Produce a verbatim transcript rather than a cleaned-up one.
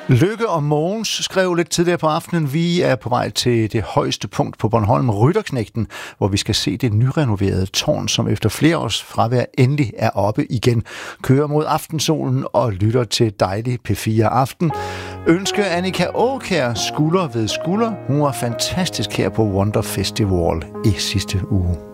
Lykke og Mogens skrev lidt tidligere på aftenen, vi er på vej til det højeste punkt på Bornholm, Rytterknægten, hvor vi skal se det nyrenoverede tårn, som efter flere års fravær endelig er oppe igen. Kører mod aftensolen og lytter til dejlig P fire Aften. Ønsker Annika Aakjær skulder ved skulder. Hun var fantastisk her på Wonder Festival i sidste uge.